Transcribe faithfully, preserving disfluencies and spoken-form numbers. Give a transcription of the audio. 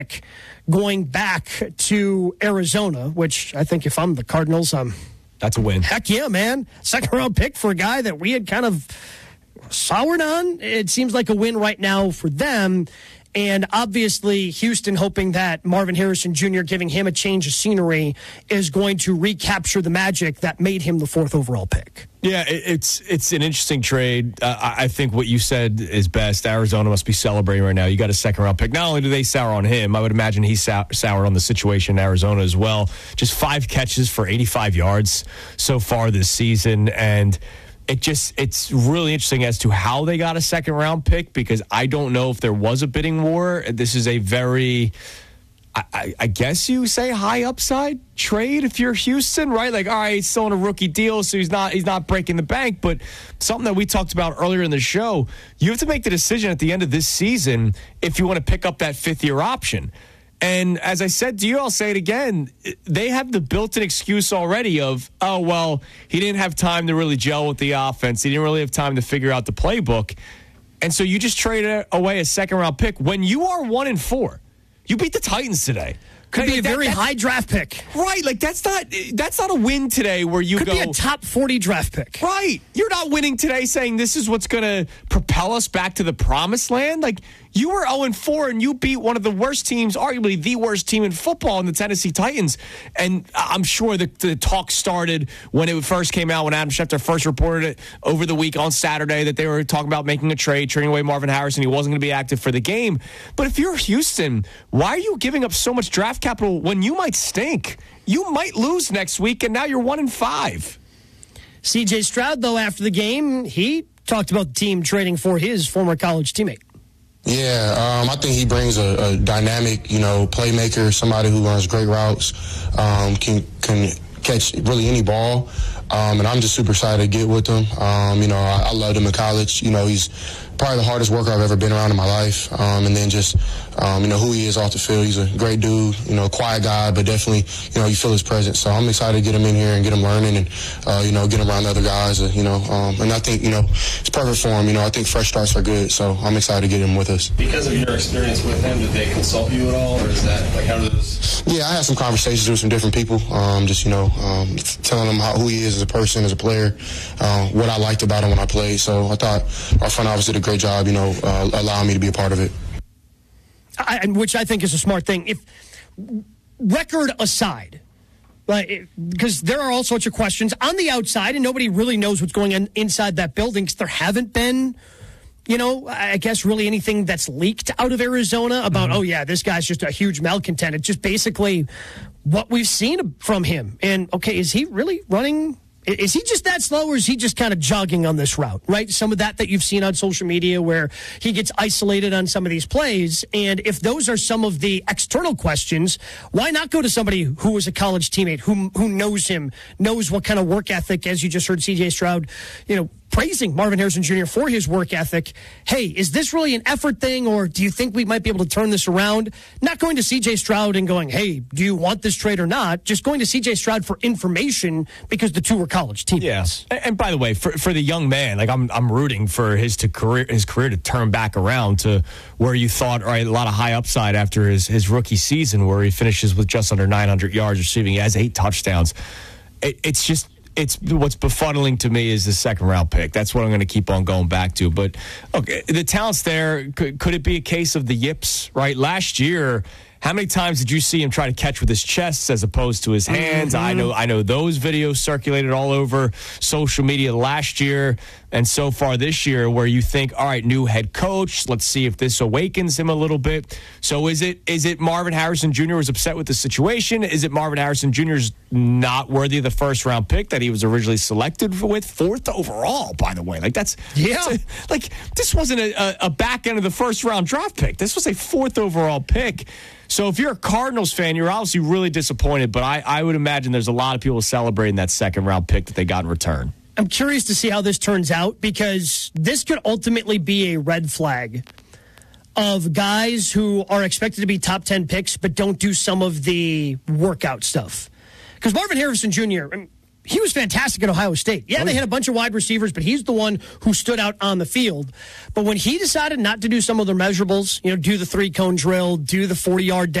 going back to Arizona, which I think if I'm the Cardinals, um, that's a win. Heck yeah, man. Second round pick for a guy that we had kind of soured on. It seems like a win right now for them. And obviously, Houston hoping that Marvin Harrison Junior giving him a change of scenery is going to recapture the magic that made him the fourth overall pick. Yeah, it's it's an interesting trade. Uh, I think what you said is best. Arizona must be celebrating right now. You got a second-round pick. Not only do they sour on him, I would imagine he's sour, sour on the situation in Arizona as well. Just five catches for eighty-five yards so far this season, and it just it's really interesting as to how they got a second-round pick, because I don't know if there was a bidding war. This is a very... I, I guess you say high upside trade if you're Houston, right? Like, all right, he's still on a rookie deal, so he's not he's not breaking the bank. But something that we talked about earlier in the show, you have to make the decision at the end of this season if you want to pick up that fifth year option. And as I said to you, I'll say it again, they have the built-in excuse already of, oh, well, he didn't have time to really gel with the offense. He didn't really have time to figure out the playbook. And so you just traded away a second-round pick when you are one and four. You beat the Titans today. Could like, be a that, very that, high draft pick. Right. Like, that's not that's not a win today where you Could go. Could be a top forty draft pick. Right. You're not winning today saying this is what's going to propel us back to the promised land. Like, you were oh and four and you beat one of the worst teams, arguably the worst team in football, in the Tennessee Titans. And I'm sure the, the talk started when it first came out, when Adam Schefter first reported it over the week on Saturday that they were talking about making a trade, trading away Marvin Harrison. He wasn't going to be active for the game. But if you're Houston, why are you giving up so much draft capital when you might stink? You might lose next week, and now you're one and five. C J Stroud, though, after the game, he talked about the team trading for his former college teammate. Yeah, um, I think he brings a, a dynamic, you know, playmaker, somebody who runs great routes, um, can can catch really any ball, um, and I'm just super excited to get with him. Um, you know, I, I loved him in college. You know, he's probably the hardest worker I've ever been around in my life, um, and then just, um, you know, who he is off the field. He's a great dude, you know, quiet guy, but definitely, you know, you feel his presence. So I'm excited to get him in here and get him learning and, uh, you know, get him around other guys, uh, you know, um, and I think, you know, it's perfect for him. You know, I think fresh starts are good, so I'm excited to get him with us. Because of your experience with him, did they consult you at all, or is that, like, how do those? Yeah, I had some conversations with some different people, um, just, you know, um, telling them how, who he is as a person, as a player, uh, what I liked about him when I played. So I thought our front office did a great job, you know, uh, allowing me to be a part of it. I, which I think is a smart thing. If record aside, like, because there are all sorts of questions on the outside, and nobody really knows what's going on inside that building, because there haven't been, you know, I guess really anything that's leaked out of Arizona about, mm-hmm. oh, yeah, this guy's just a huge malcontent. It's just basically what we've seen from him. And, okay, is he really running? Is he just that slow, or is he just kind of jogging on this route, right? Some of that that you've seen on social media where he gets isolated on some of these plays. And if those are some of the external questions, why not go to somebody who was a college teammate, who who knows him, knows what kind of work ethic, as you just heard C J Stroud, you know, praising Marvin Harrison Junior for his work ethic. Hey, is this really an effort thing, or do you think we might be able to turn this around? Not going to C J Stroud and going, hey, do you want this trade or not? Just going to C J Stroud for information because the two were college teammates. Yeah. And by the way, for for the young man, like I'm I'm rooting for his to career his career to turn back around to where you thought, all right, a lot of high upside after his, his rookie season where he finishes with just under nine hundred yards receiving. He has eight touchdowns. It, it's just It's what's befuddling to me is the second round pick. That's what I'm going to keep on going back to. But okay, the talent's there. Could, could it be a case of the yips? Right, last year, how many times did you see him try to catch with his chest as opposed to his hands? Mm-hmm. I know, I know those videos circulated all over social media last year and so far this year, where you think, all right, new head coach, let's see if this awakens him a little bit. So is it is it Marvin Harrison Junior was upset with the situation? Is it Marvin Harrison Junior's not worthy of the first round pick that he was originally selected with, fourth overall, by the way? Like that's yeah, that's a, like this wasn't a, a back end of the first round draft pick. This was a fourth overall pick. So if you're a Cardinals fan, you're obviously really disappointed, but I, I would imagine there's a lot of people celebrating that second round pick that they got in return. I'm curious to see how this turns out, because this could ultimately be a red flag of guys who are expected to be top ten picks but don't do some of the workout stuff. Because Marvin Harrison Junior, He was fantastic at Ohio State. Yeah, Oh, they yeah. had a bunch of wide receivers, but he's the one who stood out on the field. But when he decided not to do some of their measurables, you know, do the three-cone drill, do the forty-yard